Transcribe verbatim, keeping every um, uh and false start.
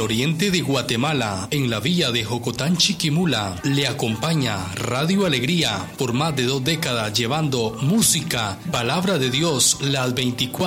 oriente de Guatemala, en la villa de Jocotán, Chiquimula, le acompaña Radio Alegría por más de dos décadas llevando música, palabra de Dios, las veinticuatro